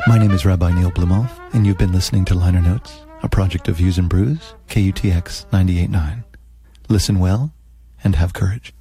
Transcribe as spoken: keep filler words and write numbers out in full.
My name is Rabbi Neil Blumoff, and you've been listening to Liner Notes, a project of Views and Brews, K U T X ninety-eight point nine. Listen well and have courage.